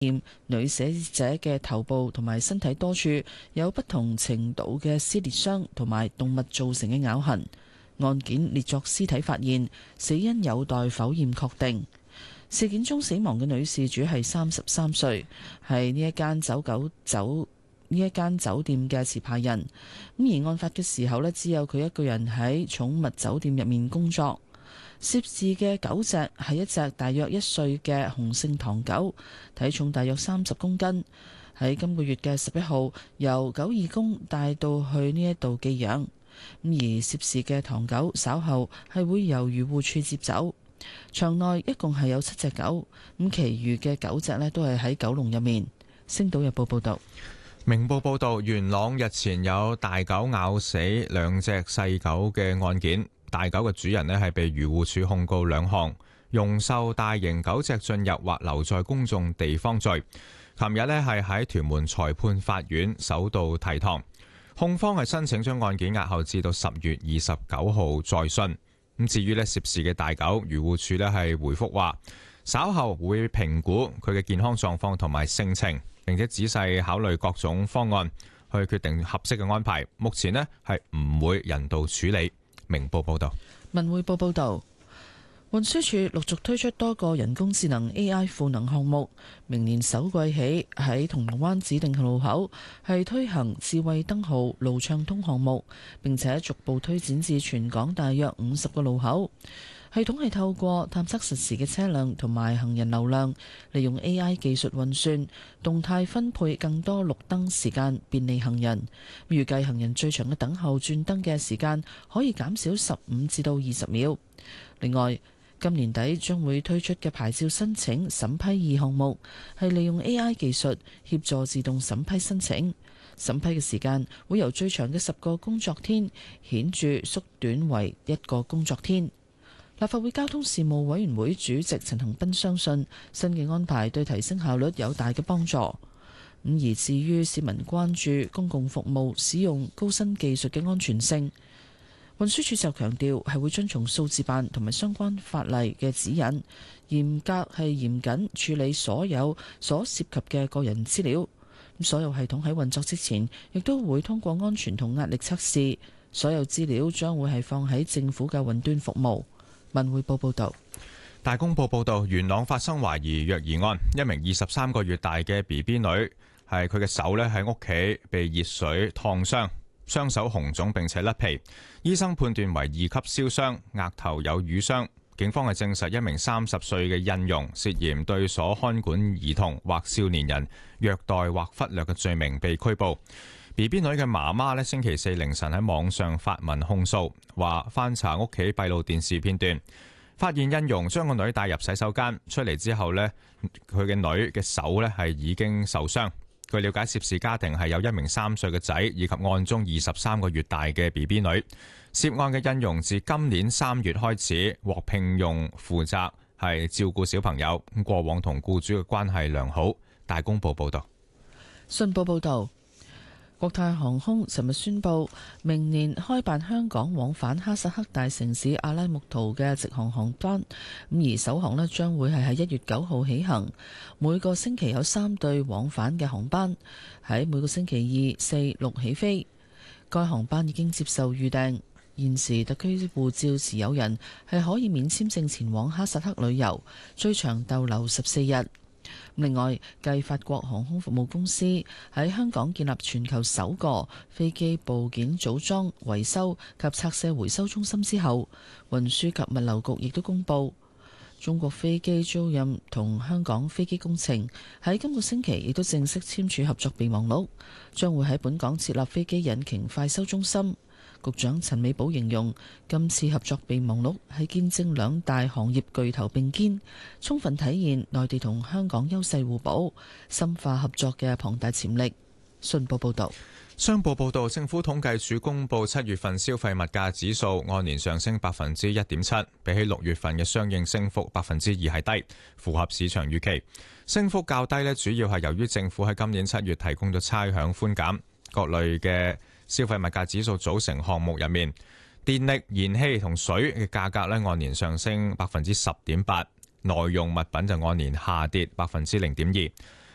女死者嘅頭部同埋身體多處有不同程度嘅撕裂傷同埋動物造成嘅咬痕。案件列作屍體發現，死因有待否驗確定。事件中死亡嘅女事主係33歲，係呢一間酒店嘅持牌人。而案發嘅時候呢，只有佢一個人喺寵物酒店入面工作。涉事嘅狗隻係一隻大約1歲嘅雄性唐狗，體重大約30公斤。喺今個月嘅11號，由狗義工帶到去呢一度寄養。而涉事嘅唐狗稍後係會由漁護處接走。場內一共係有7隻狗，其餘嘅狗隻呢都係喺狗籠入面。星島日報報道。 明報報道，元朗日前有大狗咬死2隻細狗嘅案件。大狗嘅主人呢係被漁護署控告2項容受大型狗隻進入或留在公眾地方罪。琴日呢係喺屯門裁判法院首度提堂，控方係申請將案件押後至到10月29號再訊。咁至於呢涉事嘅大狗，漁護署呢係回覆話，稍後會評估佢嘅健康狀況同埋性情，並且仔細考慮各種方案去決定合適嘅安排。目前呢係唔會人道處理。明報報道。 文匯報報道，運輸署陸續推出多個人工智能 AI 賦能項目，明年首季起喺銅鑼灣指定路口係推行智慧燈號路暢通項目，並且逐步推展至全港大約50個路口。系統係透過探測實時嘅車輛同埋行人流量，利用 AI 技術運算，動態分配更多綠燈時間，便利行人。預計行人最長嘅等候轉燈嘅時間可以減少15至到20秒。另外，今年底將會推出嘅牌照申請審批2項目，係利用 AI 技術協助自動審批申請。審批嘅時間會由最長嘅10個工作天顯著縮短為1個工作天。立法會交通事務委員會主席陳恒鑌相信新嘅安排對提升效率有大嘅幫助。而至於市民關注公共服務使用高新技術嘅安全性，運輸署就強調係會遵從數字辦同埋相關法例嘅指引，嚴謹處理所有所涉及嘅個人資料。所有系統喺運作之前，亦都會通過安全同壓力測試。所有資料將會係放喺政府嘅雲端服務。文匯報報道。 大公報報道，元朗發生懷疑虐兒案，一名23個月大嘅 BB 女係佢嘅手咧喺屋企被熱水燙傷，雙手紅腫並且甩皮，醫生判斷為2級燒傷，額頭有瘀傷。警方係證實一名30歲嘅印傭涉嫌對所看管兒童或少年人虐待或忽略嘅罪名被拘捕。BB 女嘅媽媽咧星期4凌晨喺網上發文控訴，話翻查屋企閉路電視片段，發現印傭將個女帶入洗手間，出嚟之後呢，佢嘅女嘅手咧係已經受傷。據了解，涉事家庭係有一名3歲嘅仔，以及案中23個月大嘅 BB 女。涉案嘅印傭自今年3月開始獲聘用，負責係照顧小朋友，過往同僱主嘅關係良好。大公報報道。 信報報導。國泰航空尋日宣布，明年開辦香港往返哈薩克大城市阿拉木圖嘅直航航班，而首航咧將會係喺1月9號起行，每個星期有3對往返嘅航班，喺每個星期2、4、6起飛。該航班已經接受預訂，現時特區護照持有人係可以免簽證前往哈薩克旅遊，最長逗留14日。另外，繼法國航空服務公司喺香港建立全球首個飛機部件組裝、維修及拆卸回收中心之後，運輸及物流局亦都公布，中國飛機租賃同香港飛機工程喺今個星期亦都正式簽署合作備忘錄，將會喺本港設立飛機引擎快修中心。局長陳美寶形容今次合作備忘錄係見證兩大行業巨頭並肩，充分體現內地同香港優勢互補、深化合作嘅龐大潛力。信報報道。 商報報導，政府統計處公布7月份消費物價指數按年上升1.7%，比起6月份嘅相應升幅2%係低，符合市場預期。升幅較低呢，主要係由於政府喺今年7月提供咗差餉寬減，各類嘅消費物價指數組成項目入面，電力、燃氣同水嘅價格咧按年上升10.8%，耐用物品就按年下跌0.2%。